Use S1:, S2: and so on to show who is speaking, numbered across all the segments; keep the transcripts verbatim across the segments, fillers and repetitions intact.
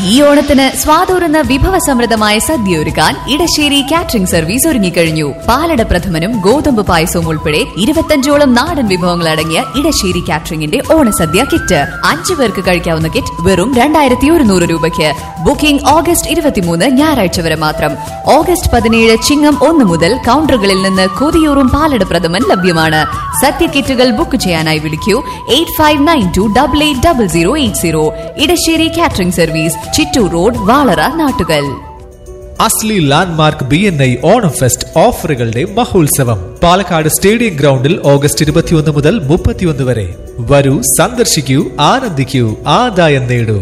S1: ഈ ഓണത്തിന് സ്വാതൂറുന്ന വിഭവസമൃദ്ധമായ സദ്യ ഒരുക്കാൻ ഇടശ്ശേരി കാറ്ററിംഗ് സർവീസ് ഒരുങ്ങിക്കഴിഞ്ഞു. പാലട പ്രഥമനും ഗോതമ്പ് പായസവും ഉൾപ്പെടെ ഇരുപത്തഞ്ചോളം നാടൻ വിഭവങ്ങൾ അടങ്ങിയ ഇടശ്ശേരി കാറ്ററിംഗിന്റെ ഓണസദ്യ കിറ്റ്. അഞ്ചു പേർക്ക് കഴിക്കാവുന്ന കിറ്റ് വെറും രണ്ടായിരത്തി ഒരുന്നൂറ് രൂപയ്ക്ക്. ബുക്കിംഗ് ഓഗസ്റ്റ് ഇരുപത്തിമൂന്ന് ഞായറാഴ്ച വരെ മാത്രം. ഓഗസ്റ്റ് പതിനേഴ് ചിങ്ങം ഒന്ന് മുതൽ കൗണ്ടറുകളിൽ നിന്ന് കൊതിയൂറും പാലട പ്രഥമൻ ലഭ്യമാണ്. സദ്യ കിറ്റുകൾ ബുക്ക് ചെയ്യാനായി വിളിക്കൂ eight five nine to double eight double zero eight zero. Edasseri catering service, Chittur road, Valara, Nattukal.
S2: Asli landmark B N I Onam fest ഓഫറുകളുടെ മഹോത്സവം പാലക്കാട് സ്റ്റേഡിയം ഗ്രൗണ്ടിൽ ഓഗസ്റ്റ് ഇരുപത്തിയൊന്ന് മുതൽ മുപ്പത്തിയൊന്ന് വരെ. വരൂ, സന്ദർശിക്കൂ, ആനന്ദിക്കൂ, ആദായം നേടൂ.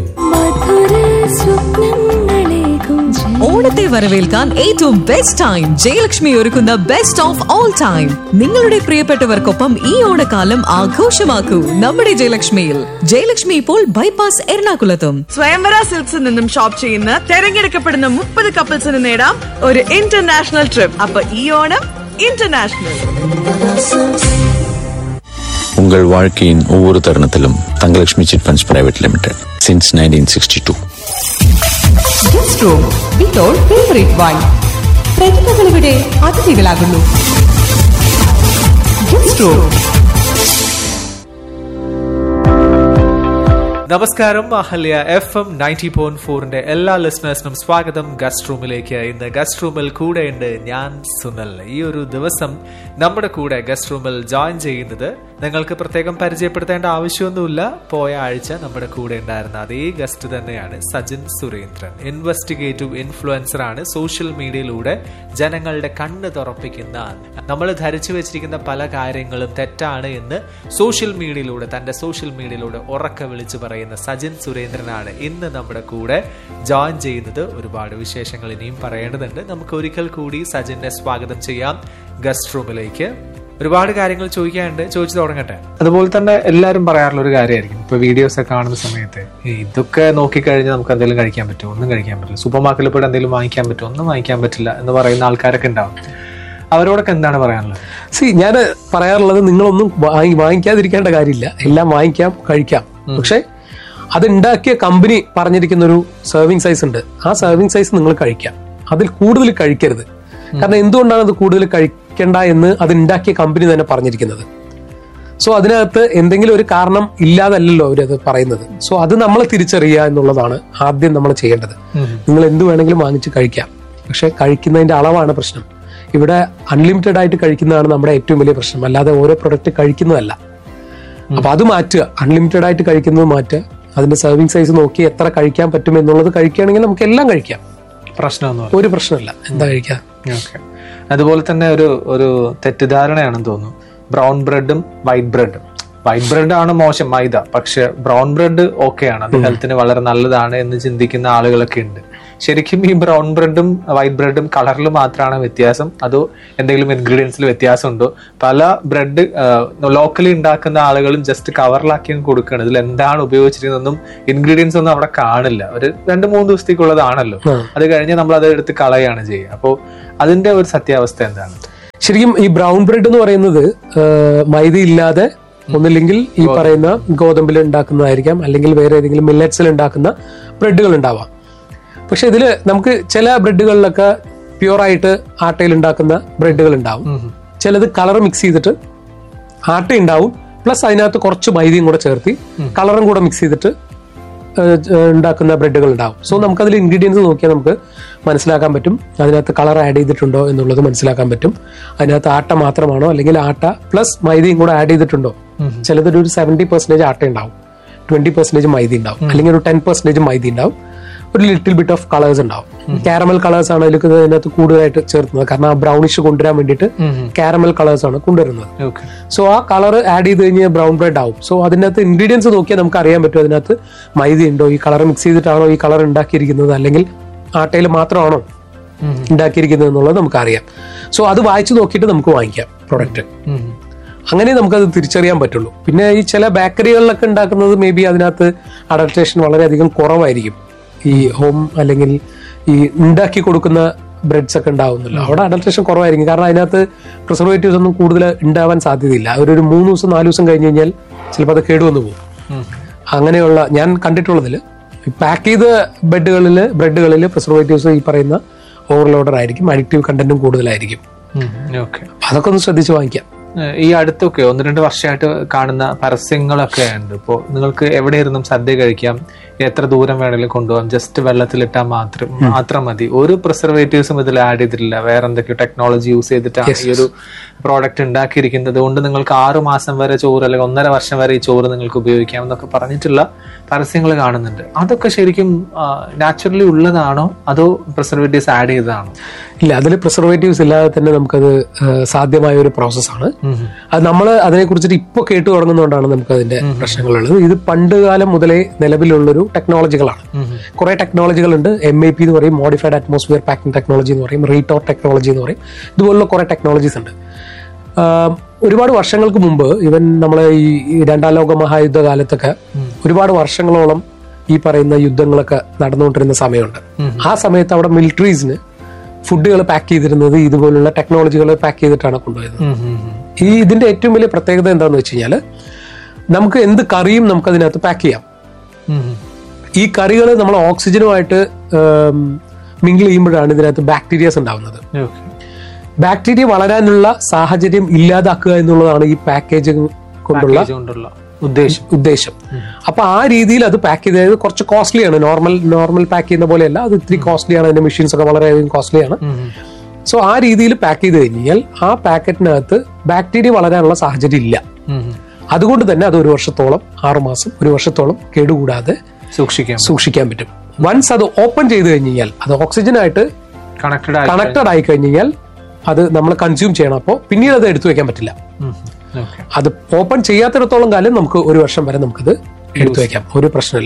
S3: ഓണത്തെ വരവേൽക്കാൻ ഏറ്റവും ബെസ്റ്റ് ടൈം ജയലക്ഷ്മി ഒരുക്കുന്ന ബെസ്റ്റ് ഓഫ് ഓൾ ടൈം. നിങ്ങളുടെ പ്രിയപ്പെട്ടവർക്കൊപ്പം ഈ ഓണക്കാലം ആഘോഷമാക്കൂ നമ്മുടെ ജയലക്ഷ്മിയിൽ. ജയലക്ഷ്മി ഇപ്പോൾ ബൈപ്പാസ് എറണാകുളത്തും.
S4: സ്വയംവര സിൽക്സിൽ നിന്നും ഷോപ്പ് ചെയ്യുന്ന തെരഞ്ഞെടുക്കപ്പെടുന്ന മുപ്പത് കപ്പിൾസിന് നേടാം ഒരു ഇന്റർനാഷണൽ ട്രിപ്പ്. അപ്പൊ ഈ ഓണം ഇന്റർനാഷണൽ.
S5: உங்கள் வாழ்க்கையின் ஒவ்வொரு தருணத்திலும் Thangalakshmi chit funds private limited since nineteen sixty-two.
S6: Guest room with our favorite wine. പ്രതിഭകളിവിടെ അതിഥികളാകുന്നു. Guest room.
S2: നമസ്കാരം. Ahalya F M ninety point ഫോറിന്റെ എല്ലാ ലിസണേഴ്സിനും സ്വാഗതം ഗസ്റ്റ് റൂമിലേക്ക്. ഇന്ന് ഗസ്റ്റ് റൂമിൽ കൂടെയുണ്ട് ഞാൻ സുനൽ. ഈ ഒരു ദിവസം നമ്മുടെ കൂടെ ഗസ്റ്റ് റൂമിൽ ജോയിൻ ചെയ്യുന്നത് നിങ്ങൾക്ക് പ്രത്യേകം പരിചയപ്പെടുത്തേണ്ട ആവശ്യമൊന്നുമില്ല. പോയ ആഴ്ച നമ്മുടെ കൂടെ ഉണ്ടായിരുന്ന അതേ ഗസ്റ്റ് തന്നെയാണ് സജിൻ സുരേന്ദ്രൻ. ഇൻവെസ്റ്റിഗേറ്റീവ് ഇൻഫ്ലുവൻസർ ആണ്. സോഷ്യൽ മീഡിയയിലൂടെ ജനങ്ങളുടെ കണ്ണ് തുറപ്പിക്കുന്ന, നമ്മൾ ധരിച്ചു വെച്ചിരിക്കുന്ന പല കാര്യങ്ങളും തെറ്റാണ് എന്ന് സോഷ്യൽ മീഡിയയിലൂടെ തന്റെ സോഷ്യൽ മീഡിയയിലൂടെ ഉറക്കെ വിളിച്ചു പറയുന്ന സജിൻ സുരേന്ദ്രനാണ് ഇന്ന് നമ്മുടെ കൂടെ ജോയിൻ ചെയ്യുന്നത്. ഒരുപാട് വിശേഷങ്ങൾ ഇനിയും പറയേണ്ടതുണ്ട്. നമുക്ക് ഒരിക്കൽ കൂടി സജിനെ സ്വാഗതം ചെയ്യാം ഗസ്റ്റ് റൂമിലേക്ക്. ഒരുപാട് കാര്യങ്ങൾ ചോദിക്കാനുണ്ട്, ചോദിച്ചു തുടങ്ങട്ടെ.
S7: അതുപോലെ തന്നെ എല്ലാവരും പറയാറുള്ള ഒരു കാര്യമായിരിക്കും, ഇപ്പൊ വീഡിയോസ് ഒക്കെ കാണുന്ന സമയത്ത് ഇതൊക്കെ നോക്കിക്കഴിഞ്ഞാൽ നമുക്ക് എന്തെങ്കിലും കഴിക്കാൻ പറ്റുമോ? ഒന്നും കഴിക്കാൻ പറ്റില്ല. സൂപ്പർ മാർക്കറ്റിൽ പോയിട്ട് എന്തെങ്കിലും വാങ്ങിക്കാൻ പറ്റുമോ? ഒന്നും വാങ്ങിക്കാൻ പറ്റില്ല എന്ന് പറയുന്ന ആൾക്കാരൊക്കെ ഉണ്ടാവും. അവരോടൊക്കെ എന്താണ് പറയാനുള്ളത്?
S8: സി ഞാൻ പറയാറുള്ളത്, നിങ്ങളൊന്നും വാങ്ങി വാങ്ങിക്കാതിരിക്കേണ്ട കാര്യമില്ല. എല്ലാം വാങ്ങിക്കാം, കഴിക്കാം. പക്ഷെ അത് ഉണ്ടാക്കിയ കമ്പനി പറഞ്ഞിരിക്കുന്ന ഒരു സെർവിങ് സൈസ് ഉണ്ട്. ആ സെർവിങ് സൈസ് നിങ്ങൾ കഴിക്കാം. അതിൽ കൂടുതൽ കഴിക്കരുത്. കാരണം എന്തുകൊണ്ടാണ് അത് കൂടുതൽ കഴിക്കേണ്ട എന്ന് അത് ഉണ്ടാക്കിയ കമ്പനി തന്നെ പറഞ്ഞിരിക്കുന്നത്. സോ അതിനകത്ത് എന്തെങ്കിലും ഒരു കാരണം ഇല്ലാതല്ലല്ലോ അവരത് പറയുന്നത്. സോ അത് നമ്മൾ തിരിച്ചറിയുക എന്നുള്ളതാണ് ആദ്യം നമ്മൾ ചെയ്യേണ്ടത്. നിങ്ങൾ എന്ത് വേണമെങ്കിലും വാങ്ങിച്ച് കഴിക്കാം, പക്ഷെ കഴിക്കുന്നതിന്റെ അളവാണ് പ്രശ്നം. ഇവിടെ അൺലിമിറ്റഡ് ആയിട്ട് കഴിക്കുന്നതാണ് നമ്മുടെ ഏറ്റവും വലിയ പ്രശ്നം, അല്ലാതെ ഓരോ പ്രൊഡക്റ്റ് കഴിക്കുന്നതല്ല. അപ്പൊ അത് മാറ്റുക, അൺലിമിറ്റഡ് ആയിട്ട് കഴിക്കുന്നത് മാറ്റുക. അതിന്റെ സെർവിങ് സൈസ് നോക്കി എത്ര കഴിക്കാൻ പറ്റും എന്നുള്ളത് കഴിക്കുകയാണെങ്കിൽ നമുക്ക് എല്ലാം കഴിക്കാം.
S7: പ്രശ്നമൊന്നും
S8: ഒരു പ്രശ്നമില്ല, എന്താ കഴിക്കാം.
S7: അതുപോലെ തന്നെ ഒരു ഒരു തെറ്റിദ്ധാരണയാണെന്ന് തോന്നുന്നു, ബ്രൗൺ ബ്രെഡും വൈറ്റ് ബ്രെഡും. വൈറ്റ് ബ്രെഡ് ആണ് മോശം, മൈദ. പക്ഷെ ബ്രൗൺ ബ്രെഡ് ഓക്കെയാണ്, അത് ഹെൽത്തിന് വളരെ നല്ലതാണ് എന്ന് ചിന്തിക്കുന്ന ആളുകളൊക്കെ ഉണ്ട്. ശരിക്കും ഈ ബ്രൗൺ ബ്രെഡും വൈറ്റ് ബ്രെഡും കളറിൽ മാത്രമാണ് വ്യത്യാസം, അതോ എന്തെങ്കിലും ഇൻഗ്രീഡിയൻസിൽ വ്യത്യാസം ഉണ്ടോ? പല ബ്രെഡ് ലോക്കലി ഉണ്ടാക്കുന്ന ആളുകളും ജസ്റ്റ് കവറിലാക്കി കൊടുക്കുകയാണ്. ഇതിൽ എന്താണ് ഉപയോഗിച്ചിരിക്കുന്നതെന്നും ഇൻഗ്രീഡിയൻസ് ഒന്നും അവിടെ കാണില്ല. ഒരു രണ്ട് മൂന്ന് ദിവസത്തേക്കുള്ളതാണല്ലോ, അത് കഴിഞ്ഞ് നമ്മൾ അത് എടുത്ത് കളയാണ് ചെയ്യുക. അപ്പോൾ അതിന്റെ ഒരു സത്യാവസ്ഥ എന്താണ്?
S8: ശരിക്കും ഈ ബ്രൗൺ ബ്രെഡ് എന്ന് പറയുന്നത് മൈദ ഇല്ലാതെ ഒന്നില്ലെങ്കിൽ ഈ പറയുന്ന ഗോതമ്പിൽ ഉണ്ടാക്കുന്നതായിരിക്കാം, അല്ലെങ്കിൽ വേറെ ഏതെങ്കിലും മില്ലറ്റ്സിൽ ഉണ്ടാക്കുന്ന ബ്രെഡുകൾ ഉണ്ടാവാം. പക്ഷെ ഇതില് നമുക്ക് ചില ബ്രെഡുകളിലൊക്കെ പ്യുവറായിട്ട് ആട്ടയിൽ ഉണ്ടാക്കുന്ന ബ്രെഡുകൾ ഉണ്ടാവും. ചിലത് കളർ മിക്സ് ചെയ്തിട്ട് ആട്ട ഉണ്ടാവും, പ്ലസ് അതിനകത്ത് കുറച്ച് മൈദയും കൂടെ ചേർത്തി കളറും കൂടെ മിക്സ് ചെയ്തിട്ട് ഉണ്ടാക്കുന്ന ബ്രെഡുകൾ ഉണ്ടാവും. സോ നമുക്കതിൽ ഇൻഗ്രീഡിയൻസ് നോക്കിയാൽ നമുക്ക് മനസ്സിലാക്കാൻ പറ്റും അതിനകത്ത് കളർ ആഡ് ചെയ്തിട്ടുണ്ടോ എന്നുള്ളത് മനസ്സിലാക്കാൻ പറ്റും. അതിനകത്ത് ആട്ട മാത്രമാണോ അല്ലെങ്കിൽ ആട്ട പ്ലസ് മൈദയും കൂടെ ആഡ് ചെയ്തിട്ടുണ്ടോ. ചിലതൊരു ഒരു സെവന്റി പെർസെന്റേജ് ആട്ട ഉണ്ടാവും, ട്വന്റി പെർസെന്റേജ് മൈദ ഉണ്ടാവും, അല്ലെങ്കിൽ ഒരു ടെൻ പെർസെന്റേജ് മൈദ ഉണ്ടാവും, ഒരു ലിറ്റിൽ ബിറ്റ് ഓഫ് കളേഴ്സ് ഉണ്ടാവും. കാരമൽ കളേഴ്സ് ആണ് അതിലേക്ക് അതിനകത്ത് കൂടുതലായിട്ട് ചേർക്കുന്നത്. കാരണം ആ ബ്രൗണിഷ് കൊണ്ടുവരാൻ വേണ്ടിയിട്ട് കാരമൽ കളേഴ്സ് ആണ് കൊണ്ടുവരുന്നത്. സോ ആ കളർ ആഡ് ചെയ്ത് കഴിഞ്ഞാൽ ബ്രൗൺ ബ്രെഡ് ആവും. സോ അതിനകത്ത് ഇൻഗ്രീഡിയൻസ് നോക്കിയാൽ നമുക്ക് അറിയാൻ പറ്റും അതിനകത്ത് മൈദ ഉണ്ടോ, ഈ കളർ മിക്സ് ചെയ്തിട്ടാണോ ഈ കളർ ഉണ്ടാക്കിയിരിക്കുന്നത്, അല്ലെങ്കിൽ ആട്ടയിൽ മാത്രമാണോ ഉണ്ടാക്കിയിരിക്കുന്നത് എന്നുള്ളത് നമുക്കറിയാം. സോ അത് വായിച്ചു നോക്കിയിട്ട് നമുക്ക് വാങ്ങിക്കാം പ്രൊഡക്റ്റ്. അങ്ങനെ നമുക്കത് തിരിച്ചറിയാൻ പറ്റുള്ളൂ. പിന്നെ ഈ ചില ബേക്കറികളിലൊക്കെ ഉണ്ടാക്കുന്നത് മേ ബി അതിനകത്ത് അഡൾട്രേഷൻ വളരെയധികം കുറവായിരിക്കും. ഈ ഹോം അല്ലെങ്കിൽ ഈ ഉണ്ടാക്കി കൊടുക്കുന്ന ബ്രെഡ്സ് ഒക്കെ ഉണ്ടാവുന്നില്ല, അവിടെ അഡൾട്രേഷൻ കുറവായിരിക്കും. കാരണം അതിനകത്ത് പ്രിസർവേറ്റീവ്സ് ഒന്നും കൂടുതൽ ഉണ്ടാവാൻ സാധ്യതയില്ല. അവരൊരു മൂന്ന് ദിവസം നാല് ദിവസം കഴിഞ്ഞ് കഴിഞ്ഞാൽ ചിലപ്പോൾ അത് കേടുവന്നു പോകും. അങ്ങനെയുള്ള ഞാൻ കണ്ടിട്ടുള്ളതിൽ പാക്ക് ചെയ്ത ബെഡുകളിൽ ബ്രെഡുകളിൽ പ്രിസർവേറ്റീവ്സ് ഈ പറയുന്ന ഓവർലോഡർ ആയിരിക്കും, അഡിക്റ്റീവ് കണ്ടന്റും കൂടുതലായിരിക്കും. അതൊക്കെ ഒന്ന് ശ്രദ്ധിച്ച് വാങ്ങിക്കാം.
S7: ഈ അടുത്തൊക്കെ ഒന്ന് രണ്ട് വർഷമായിട്ട് കാണുന്ന പരസ്യങ്ങളൊക്കെ ഉണ്ട്. ഇപ്പോൾ നിങ്ങൾക്ക് എവിടെ ഇരുന്നും സദ്യ കഴിക്കാം, എത്ര ദൂരം വേണമെങ്കിലും കൊണ്ടുപോകാം, ജസ്റ്റ് വെള്ളത്തിലിട്ടാൽ മാത്രം മാത്രം മതി, ഒരു പ്രിസർവേറ്റീവ്സും ഇതിൽ ആഡ് ചെയ്തിട്ടില്ല, വേറെ എന്തൊക്കെയോ ടെക്നോളജി യൂസ് ചെയ്തിട്ടാണ് ഈ ഒരു പ്രോഡക്റ്റ് ഉണ്ടാക്കിയിരിക്കുന്നത്, അതുകൊണ്ട് നിങ്ങൾക്ക് ആറു മാസം വരെ ചോറ് അല്ലെങ്കിൽ ഒന്നര വർഷം വരെ ഈ ചോറ് നിങ്ങൾക്ക് ഉപയോഗിക്കാം എന്നൊക്കെ പറഞ്ഞിട്ടുള്ള പരസ്യങ്ങൾ കാണുന്നുണ്ട്. അതൊക്കെ ശരിക്കും നാച്ചുറലി ഉള്ളതാണോ അതോ പ്രിസർവേറ്റീവ്സ് ആഡ് ചെയ്തതാണോ?
S8: ഇല്ല, അതിൽ പ്രിസർവേറ്റീവ്സ് ഇല്ലാതെ തന്നെ നമുക്കത് സാധ്യമായ ഒരു പ്രോസസ്സാണ്. അത് നമ്മൾ അതിനെ കുറിച്ചിട്ട് ഇപ്പൊ കേട്ടു തുടങ്ങുന്നതുകൊണ്ടാണ് നമുക്ക് അതിന്റെ പ്രശ്നങ്ങളുള്ളത്. ഇത് പണ്ട് കാലം മുതലേ നിലവിലുള്ളൊരു ടെക്നോളജികളാണ്. കുറെ ടെക്നോളജികൾ ഉണ്ട്. എം ഐ പി എന്ന് പറയും, മോഡിഫൈഡ് അറ്റ്മോസ്ഫിയർ പാക്കിംഗ് ടെക്നോളജി എന്ന് പറയും, റീടോർ ടെക്നോളജി എന്ന് പറയും. ഇതുപോലുള്ള കുറെ ടെക്നോളജീസ് ഉണ്ട്. ഒരുപാട് വർഷങ്ങൾക്ക് മുമ്പ് ഇവൻ നമ്മളെ ഈ രണ്ടാം ലോക മഹായുദ്ധ കാലത്തൊക്കെ ഒരുപാട് വർഷങ്ങളോളം ഈ പറയുന്ന യുദ്ധങ്ങളൊക്കെ നടന്നുകൊണ്ടിരുന്ന സമയമുണ്ട്. ആ സമയത്ത് അവിടെ മിലിറ്ററീസിന് ഫുഡുകൾ പാക്ക് ചെയ്തിരുന്നത് ഇതുപോലുള്ള ടെക്നോളജികൾ പാക്ക് ചെയ്തിട്ടാണ് കൊണ്ടുപോയത്. ഈ ഇതിന്റെ ഏറ്റവും വലിയ പ്രത്യേകത എന്താണെന്ന് വെച്ച് കഴിഞ്ഞാൽ നമുക്ക് എന്ത് കറിയും നമുക്ക് അതിനകത്ത് പാക്ക് ചെയ്യാം. ഈ കറികൾ നമ്മൾ ഓക്സിജനുമായിട്ട് മിങ്കിൾ ചെയ്യുമ്പോഴാണ് ഇതിനകത്ത് ബാക്ടീരിയാസ് ഉണ്ടാവുന്നത്. ബാക്ടീരിയ വളരാനുള്ള സാഹചര്യം ഇല്ലാതാക്കുക എന്നുള്ളതാണ് ഈ പാക്കേജിംഗ് കൊണ്ടുള്ള ഉദ്ദേശം ഉദ്ദേശം അപ്പൊ ആ രീതിയിൽ അത് പാക്ക് ചെയ്തത് കുറച്ച് കോസ്റ്റ്ലിയാണ്. നോർമൽ നോർമൽ പാക്ക് ചെയ്യുന്ന പോലെയല്ല, അത് ഇത്തിരി കോസ്റ്റ്ലിയാണ്. അതിന്റെ മെഷീൻസ് ഒക്കെ വളരെയധികം കോസ്റ്റ്ലിയാണ്. സോ ആ രീതിയിൽ പാക്ക് ചെയ്ത് കഴിഞ്ഞാൽ ആ പാക്കറ്റിനകത്ത് ബാക്ടീരിയ വളരാനുള്ള സാഹചര്യം ഇല്ല. അതുകൊണ്ട് തന്നെ അത് ഒരു വർഷത്തോളം, ആറുമാസം ഒരു വർഷത്തോളം കേടുകൂടാതെ സൂക്ഷിക്കാൻ സൂക്ഷിക്കാൻ പറ്റും. വൺസ് അത് ഓപ്പൺ ചെയ്ത് കഴിഞ്ഞാൽ അത് ഓക്സിജനായിട്ട് കണക്റ്റഡ് ആയി കഴിഞ്ഞാൽ അത് നമ്മൾ കൺസ്യൂം ചെയ്യണം. അപ്പോൾ പിന്നീട് അത് എടുത്തു വെക്കാൻ പറ്റില്ല. അത് ഓപ്പൺ ചെയ്യാത്തിടത്തോളം കാലം നമുക്ക് ഒരു വർഷം വരെ നമുക്കത് എടുത്തു വെക്കാം, ഒരു പ്രശ്നമില്ല.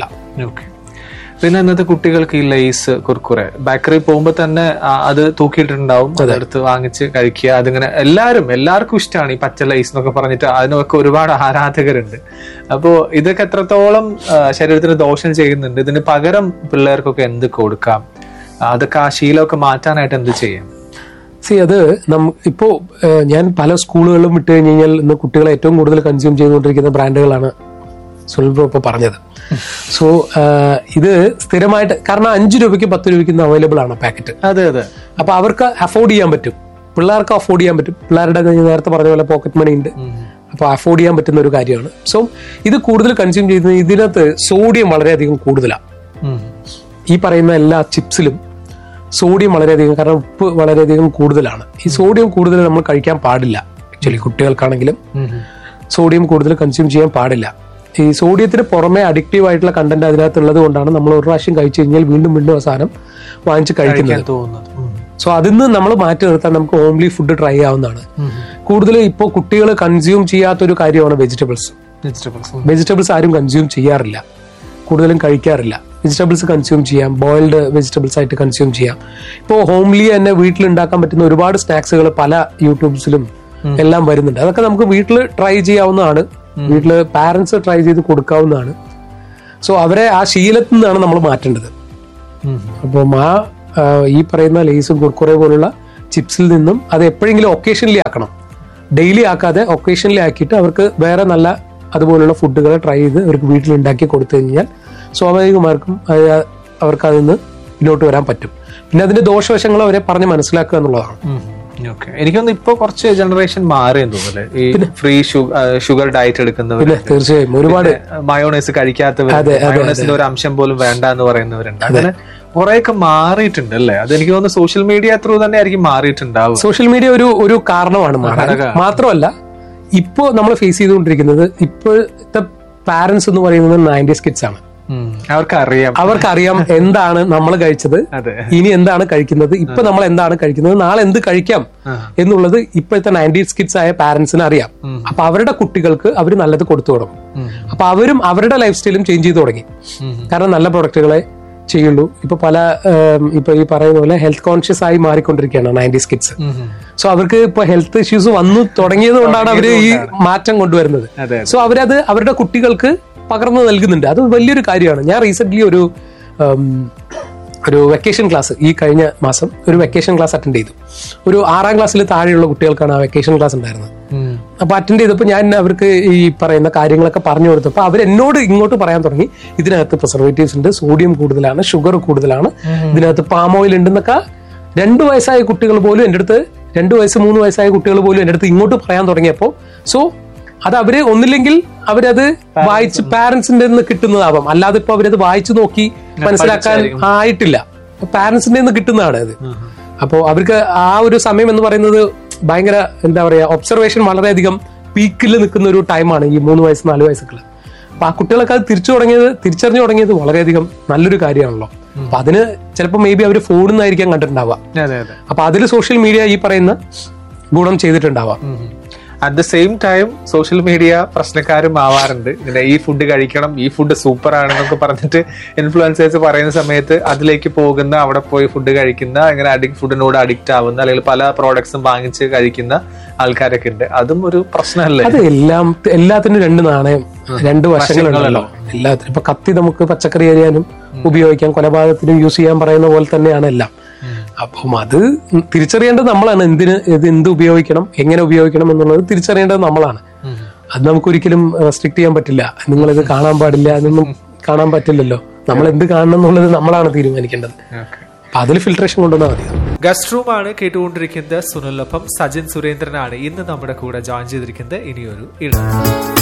S7: പിന്നെ ഇന്നത്തെ കുട്ടികൾക്ക് ഈ ലേസ് കുർക്കുറെ ബേക്കറി പോകുമ്പോ തന്നെ അത് തൂക്കിയിട്ടുണ്ടാവും, അതെടുത്ത് വാങ്ങിച്ച് കഴിക്കുക. അതിങ്ങനെ എല്ലാവരും എല്ലാവർക്കും ഇഷ്ടമാണ് ഈ പച്ച ലേസ് എന്നൊക്കെ പറഞ്ഞിട്ട്, അതിനൊക്കെ ഒരുപാട് ആരാധകരുണ്ട്. അപ്പോ ഇതൊക്കെ എത്രത്തോളം ശരീരത്തിന് ദോഷം ചെയ്യുന്നുണ്ട്? ഇതിന് പകരം പിള്ളേർക്കൊക്കെ എന്ത് കൊടുക്കാം? അതൊക്കെ ആ ശീലമൊക്കെ മാറ്റാനായിട്ട് എന്ത് ചെയ്യാം?
S8: സി അത് നമ്മ ഇപ്പോ ഞാൻ പല സ്കൂളുകളിലും വിട്ട് കഴിഞ്ഞ് കഴിഞ്ഞാൽ ഇന്ന് കുട്ടികളെ ഏറ്റവും കൂടുതൽ കൺസ്യൂം ചെയ്തുകൊണ്ടിരിക്കുന്ന ബ്രാൻഡുകളാണ് സുനിൽ ബ്രോ ഇപ്പൊ പറഞ്ഞത്. സോ ഇത് സ്ഥിരമായിട്ട്, കാരണം അഞ്ചു രൂപയ്ക്ക് പത്ത് രൂപയ്ക്ക് അവൈലബിൾ ആണ് പാക്കറ്റ്.
S7: അതെ അതെ.
S8: അപ്പൊ അവർക്ക് അഫോർഡ് ചെയ്യാൻ പറ്റും, പിള്ളേർക്ക് അഫോർഡ് ചെയ്യാൻ പറ്റും. പിള്ളേരുടെ നേരത്തെ പറഞ്ഞ പോലെ പോക്കറ്റ് മണി ഉണ്ട്, അപ്പൊ അഫോർഡ് ചെയ്യാൻ പറ്റുന്ന ഒരു കാര്യമാണ്. സോ ഇത് കൂടുതൽ കൺസ്യൂം ചെയ്യുന്നത് ഇതിനകത്ത് സോഡിയം വളരെയധികം കൂടുതലാണ്. ഈ പറയുന്ന എല്ലാ ചിപ്സിലും സോഡിയം വളരെയധികം, കാരണം ഉപ്പ് വളരെയധികം കൂടുതലാണ്. ഈ സോഡിയം കൂടുതൽ നമ്മൾ കഴിക്കാൻ പാടില്ല. ആക്ച്വലി കുട്ടികൾക്കാണെങ്കിലും സോഡിയം കൂടുതൽ കൺസ്യൂം ചെയ്യാൻ പാടില്ല. ഈ സോഡിയത്തിന് പുറമെ അഡിക്റ്റീവ് ആയിട്ടുള്ള കണ്ടന്റ് അതിനകത്തുള്ളത് കൊണ്ടാണ് നമ്മൾ ഒരു പ്രാവശ്യം കഴിച്ചു കഴിഞ്ഞാൽ വീണ്ടും വീണ്ടും അവസാനം വാങ്ങിച്ച് കഴിക്കുന്നത്. സോ അതിൽ നിന്ന് നമ്മൾ മാറ്റി നിർത്താൻ നമുക്ക് ഹോംലി ഫുഡ് ട്രൈ ചെയ്യാവുന്നതാണ്. കൂടുതൽ ഇപ്പോൾ കുട്ടികൾ കൺസ്യൂം ചെയ്യാത്തൊരു കാര്യമാണ് വെജിറ്റബിൾസ്. വെജിറ്റബിൾസ് ആരും കൺസ്യൂം ചെയ്യാറില്ല, കൂടുതലും കഴിക്കാറില്ല. വെജിറ്റബിൾസ് കൺസ്യൂം ചെയ്യാം, ബോയിൽഡ് വെജിറ്റബിൾസ് ആയിട്ട് കൺസ്യൂം ചെയ്യാം. ഇപ്പോൾ ഹോംലി തന്നെ വീട്ടിലുണ്ടാക്കാൻ പറ്റുന്ന ഒരുപാട് സ്നാക്സുകൾ പല യൂട്യൂബ്സിലും എല്ലാം വരുന്നുണ്ട്. അതൊക്കെ നമുക്ക് വീട്ടിൽ ട്രൈ ചെയ്യാവുന്നതാണ്, വീട്ടില് പാരന്റ്സ് ട്രൈ ചെയ്ത് കൊടുക്കാവുന്നതാണ്. സോ അവരെ ആ ശീലത്തിൽ നിന്നാണ് നമ്മൾ മാറ്റേണ്ടത്. അപ്പം ആ ഈ പറയുന്ന ലേസും കുർക്കുറെ പോലുള്ള ചിപ്സിൽ നിന്നും അത് എപ്പോഴെങ്കിലും ഒക്കേഷനിലി ആക്കണം, ഡെയിലി ആക്കാതെ ഒക്കേഷനിലി ആക്കിയിട്ട് അവർക്ക് വേറെ നല്ല അതുപോലുള്ള ഫുഡുകൾ ട്രൈ ചെയ്ത് അവർക്ക് വീട്ടിൽ ഉണ്ടാക്കി കൊടുത്തു കഴിഞ്ഞാൽ സ്വാഭാവികമാർക്കും അവർക്ക് അതിൽ നിന്ന് മുന്നോട്ട് വരാൻ പറ്റും. പിന്നെ അതിന്റെ ദോഷവശങ്ങൾ അവരെ പറഞ്ഞ് മനസ്സിലാക്കുക എന്നുള്ളതാണ്.
S7: എനിക്കൊന്ന് ഇപ്പൊ കുറച്ച് ജനറേഷൻ മാറിയെന്ന് തോന്നുന്നു, ഈ ഫ്രീ ഷുഗർ ഡയറ്റ് എടുക്കുന്നവർ,
S8: തീർച്ചയായും ഒരുപാട്
S7: മയോണൈസ് കഴിക്കാത്തവർ, മയോണൈസിന്റെ ഒരു അംശം പോലും വേണ്ട എന്ന് പറയുന്നവരുണ്ട്. അങ്ങനെ കുറെയൊക്കെ മാറിയിട്ടുണ്ട് അല്ലേ? അതെനിക്ക് തോന്നുന്നു സോഷ്യൽ മീഡിയ ത്രൂ തന്നെ ആയിരിക്കും മാറിയിട്ടുണ്ടാവും.
S8: സോഷ്യൽ മീഡിയ ഒരു ഒരു കാരണമാണ്. മാത്രമല്ല ഇപ്പോ നമ്മൾ ഫേസ് ചെയ്തുകൊണ്ടിരിക്കുന്നത്, ഇപ്പോഴത്തെ പാരന്റ്സ് എന്ന് പറയുന്നത് നയൻറ്റീസ് കിഡ്സ് ആണ്.
S7: അവർക്കറിയാം
S8: അവർക്കറിയാം എന്താണ് നമ്മൾ കഴിച്ചത്, ഇനി എന്താണ് കഴിക്കുന്നത്, ഇപ്പൊ നമ്മൾ എന്താണ് കഴിക്കുന്നത്, നാളെ എന്ത് കഴിക്കാം എന്നുള്ളത് ഇപ്പോഴത്തെ നയൻറ്റീസ് കിഡ്സ് ആയ പാരന്റ്സിന് അറിയാം. അപ്പൊ അവരുടെ കുട്ടികൾക്ക് അവർ നല്ലത് കൊടുത്തു തുടങ്ങും. അപ്പൊ അവരും അവരുടെ ലൈഫ് സ്റ്റൈലും ചേഞ്ച് ചെയ്ത് തുടങ്ങി. കാരണം നല്ല പ്രൊഡക്റ്റുകളെ ചെയ്യുള്ളൂ. ഇപ്പൊ പല ഇപ്പൊ ഈ പറയുന്ന പോലെ ഹെൽത്ത് കോൺഷ്യസ് ആയി മാറിക്കൊണ്ടിരിക്കുകയാണ് നയൻറ്റീസ് കിഡ്സ്. സോ അവർക്ക് ഇപ്പൊ ഹെൽത്ത് ഇഷ്യൂസ് വന്നു തുടങ്ങിയത് കൊണ്ടാണ് അവര് ഈ മാറ്റം കൊണ്ടുവരുന്നത്. സോ അവരത് അവരുടെ കുട്ടികൾക്ക് പകർന്നു നൽകുന്നുണ്ട്. അത് വലിയൊരു കാര്യമാണ്. ഞാൻ റീസെന്റ് ഒരു ഒരു വെക്കേഷൻ ക്ലാസ് ഈ കഴിഞ്ഞ മാസം ഒരു വെക്കേഷൻ ക്ലാസ് അറ്റൻഡ് ചെയ്തു. ഒരു ആറാം ക്ലാസ്സിൽ താഴെയുള്ള കുട്ടികൾക്കാണ് ആ വെക്കേഷൻ ക്ലാസ് ഉണ്ടായിരുന്നത്. അപ്പൊ അറ്റൻഡ് ചെയ്തപ്പോൾ ഞാൻ അവർക്ക് ഈ പറയുന്ന കാര്യങ്ങളൊക്കെ പറഞ്ഞു കൊടുത്തപ്പോൾ അവരെന്നോട് ഇങ്ങോട്ട് പറയാൻ തുടങ്ങി, ഇതിനകത്ത് പ്രിസർവേറ്റീവ്സ് ഉണ്ട്, സോഡിയം കൂടുതലാണ്, ഷുഗർ കൂടുതലാണ്, ഇതിനകത്ത് പാം ഓയിൽ ഉണ്ടെന്നൊക്കെ രണ്ടു വയസ്സായ കുട്ടികൾ പോലും എൻ്റെ അടുത്ത്, രണ്ടു വയസ്സ് മൂന്ന് വയസ്സായ കുട്ടികൾ പോലും എൻ്റെ അടുത്ത് ഇങ്ങോട്ട് പറയാൻ തുടങ്ങിയപ്പോൾ, സോ അത് അവര് ഒന്നില്ലെങ്കിൽ അവരത് വായിച്ച് പാരന്റ്സിന്റെ നിന്ന് കിട്ടുന്നതാവാം, അല്ലാതെ ഇപ്പൊ അവരത് വായിച്ചു നോക്കി മനസ്സിലാക്കാൻ ആയിട്ടില്ല, പാരന്റ്സിന്റെ നിന്ന് കിട്ടുന്നതാണ് അത്. അപ്പോ അവർക്ക് ആ ഒരു സമയം എന്ന് പറയുന്നത് ഭയങ്കര എന്താ പറയാ, ഒബ്സർവേഷൻ വളരെയധികം പീക്കിൽ നിൽക്കുന്ന ഒരു ടൈമാണ് ഈ മൂന്ന് വയസ്സ് നാല് വയസ്സൊക്കെ. അപ്പൊ ആ കുട്ടികളൊക്കെ അത് തിരിച്ചു തുടങ്ങിയത് തിരിച്ചറിഞ്ഞു തുടങ്ങിയത് വളരെയധികം നല്ലൊരു കാര്യമാണല്ലോ. അപ്പൊ അതിന് ചിലപ്പോൾ മേ ബി അവർ ഫോണിൽ നിന്നായിരിക്കാം കണ്ടിട്ടുണ്ടാവുക. അപ്പൊ അതിൽ സോഷ്യൽ മീഡിയ ഈ പറയുന്ന ഗുണം ചെയ്തിട്ടുണ്ടാവാം.
S7: At the same time social media പ്രശ്നക്കാരും ആവാറുണ്ട്. ഇങ്ങനെ ഈ ഫുഡ് കഴിക്കണം, ഈ ഫുഡ് സൂപ്പർ ആണെന്നൊക്കെ പറഞ്ഞിട്ട് ഇൻഫ്ലുവൻസേഴ്സ് പറയുന്ന സമയത്ത് അതിലേക്ക് പോകുന്ന, അവിടെ പോയി ഫുഡ് കഴിക്കുന്ന, ഇങ്ങനെ അഡിക്ട് ഫുഡിനോട് അഡിക്റ്റ് ആവുന്ന, അല്ലെങ്കിൽ പല പ്രോഡക്ട്സും വാങ്ങിച്ച് കഴിക്കുന്ന ആൾക്കാരൊക്കെ ഉണ്ട്. അതും ഒരു പ്രശ്നമല്ലേ? അത്
S8: എല്ലാം എല്ലാത്തിനും രണ്ട് നാണയം, രണ്ട് വശങ്ങളുണ്ടല്ലോ എല്ലാത്തിനും. ഇപ്പൊ കത്തി നമുക്ക് പച്ചക്കറി അരിയാനും ഉപയോഗിക്കാം, കൊലപാതകത്തിനും യൂസ് ചെയ്യാൻ പറയുന്ന പോലെ തന്നെയാണ് എല്ലാം. അപ്പം അത് തിരിച്ചറിയേണ്ടത് നമ്മളാണ്. എന്തിന് ഇത് എന്ത് ഉപയോഗിക്കണം, എങ്ങനെ ഉപയോഗിക്കണം എന്നുള്ളത് തിരിച്ചറിയേണ്ടത് നമ്മളാണ്. അത് നമുക്ക് ഒരിക്കലും റെസ്ട്രിക്ട് ചെയ്യാൻ പറ്റില്ല. നിങ്ങളിത് കാണാൻ പാടില്ല എന്നൊന്നും കാണാൻ പറ്റില്ലല്ലോ. നമ്മൾ എന്ത് കാണണം എന്നുള്ളത് നമ്മളാണ് തീരുമാനിക്കേണ്ടത്. അപ്പൊ അതിൽ ഫിൽട്രേഷൻ കൊണ്ടുവന്നാൽ മതി.
S2: ഗസ്റ്റ് റൂം ആണ് കേട്ടുകൊണ്ടിരിക്കുന്നത്. സുനിലൊപ്പം സജിൻ സുരേന്ദ്രനാണ് ഇന്ന് നമ്മുടെ കൂടെ ജോയിൻ ചെയ്തിരിക്കുന്നത്. ഇനിയൊരു ഇടം